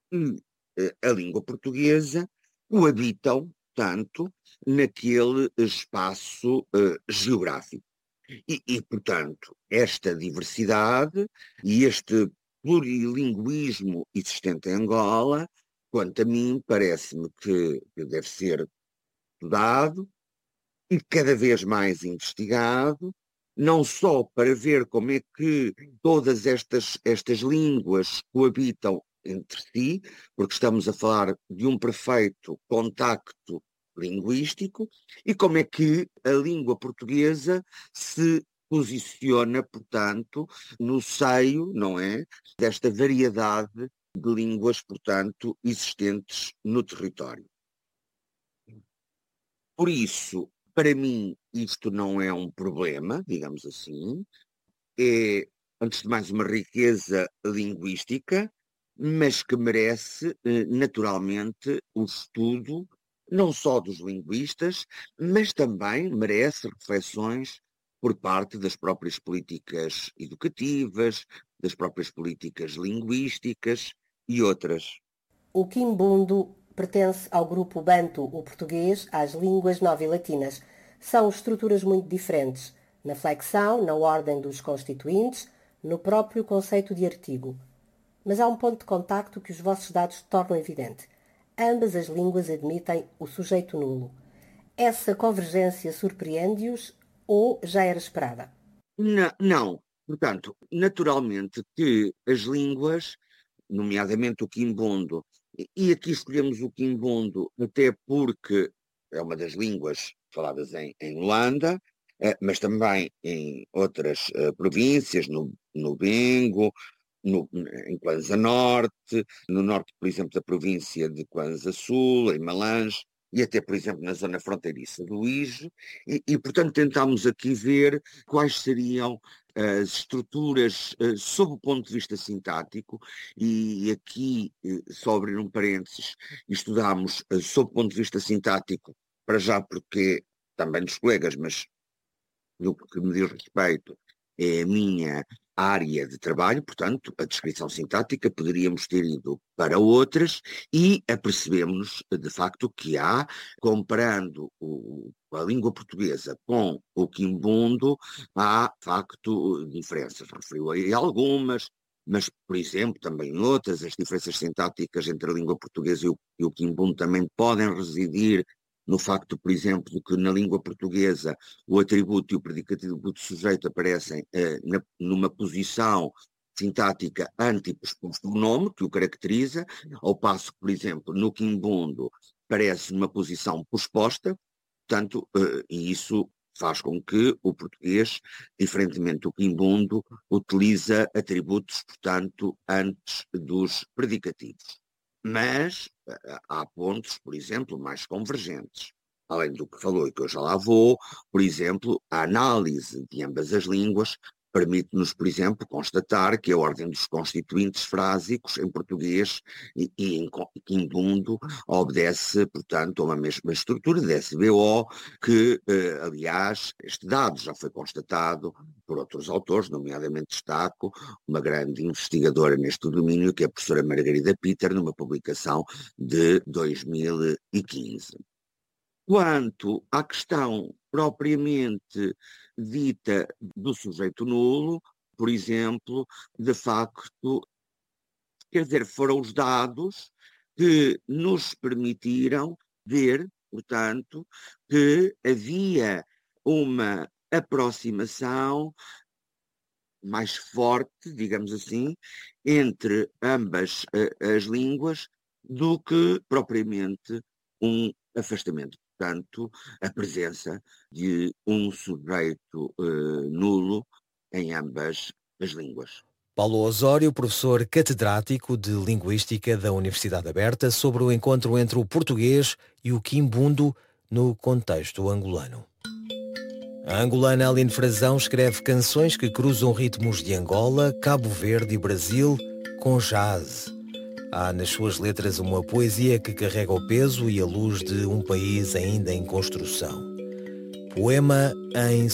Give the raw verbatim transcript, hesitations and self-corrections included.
e eh, a língua portuguesa coabitam, tanto, naquele espaço eh, geográfico. E, e, portanto, esta diversidade e este plurilinguismo existente em Angola, quanto a mim, parece-me que, que deve ser estudado e cada vez mais investigado, não só para ver como é que todas estas, estas línguas coabitam entre si, porque estamos a falar de um perfeito contacto linguístico, e como é que a língua portuguesa se posiciona, portanto, no seio, não é, desta variedade de línguas, portanto, existentes no território. Por isso, para mim, isto não é um problema, digamos assim. É, antes de mais, uma riqueza linguística, mas que merece, eh, naturalmente, o estudo, não só dos linguistas, mas também merece reflexões por parte das próprias políticas educativas, das próprias políticas linguísticas e outras. O quimbundo pertence ao grupo banto, o português, às línguas novilatinas. São estruturas muito diferentes, na flexão, na ordem dos constituintes, no próprio conceito de artigo. Mas há um ponto de contacto que os vossos dados tornam evidente. Ambas as línguas admitem o sujeito nulo. Essa convergência surpreende-os ou já era esperada? Não, não. Portanto, naturalmente que as línguas, nomeadamente o quimbundo, e e aqui escolhemos o quimbundo até porque é uma das línguas faladas em, em Luanda, eh, mas também em outras eh, províncias, no, no Bengo, no, em Kwanza Norte, no norte, por exemplo, da província de Kwanza Sul, em Malange, e até, por exemplo, na zona fronteiriça do Ige, e, e, portanto, tentámos aqui ver quais seriam as estruturas eh, sob o ponto de vista sintático, e aqui, eh, só abrir um parênteses, estudámos eh, sob o ponto de vista sintático, para já porque também dos colegas, mas no que me diz respeito, é a minha área de trabalho, portanto, a descrição sintática, poderíamos ter ido para outras e apercebemos de facto que há, comparando o, a língua portuguesa com o quimbundo, há de facto diferenças. Referiu aí algumas, mas, por exemplo, também outras, as diferenças sintáticas entre a língua portuguesa e o, e o quimbundo também podem residir no facto, por exemplo, de que na língua portuguesa o atributo e o predicativo do sujeito aparecem eh, na, numa posição sintática anteposposto do nome, que o caracteriza, ao passo que, por exemplo, no quimbundo aparece numa posição posposta, portanto, eh, e isso faz com que o português, diferentemente do quimbundo, utiliza atributos, portanto, antes dos predicativos. Mas uh, há pontos, por exemplo, mais convergentes. Além do que falou e que eu já lá vou, por exemplo, a análise de ambas as línguas permite-nos, por exemplo, constatar que a ordem dos constituintes frásicos em português e, e em quimbundo obedece, portanto, a uma mesma estrutura de S B O, que, eh, aliás, este dado já foi constatado por outros autores, nomeadamente destaco uma grande investigadora neste domínio, que é a professora Margarida Peter, numa publicação de dois mil e quinze. Quanto à questão propriamente dita do sujeito nulo, por exemplo, de facto, quer dizer, foram os dados que nos permitiram ver, portanto, que havia uma aproximação mais forte, digamos assim, entre ambas uh, as línguas do que propriamente um afastamento. Portanto, a presença de um sujeito uh, nulo em ambas as línguas. Paulo Osório, professor catedrático de Linguística da Universidade Aberta, sobre o encontro entre o português e o quimbundo no contexto angolano. A angolana Aline Frazão escreve canções que cruzam ritmos de Angola, Cabo Verde e Brasil com jazz. Há nas suas letras uma poesia que carrega o peso e a luz de um país ainda em construção. Poema em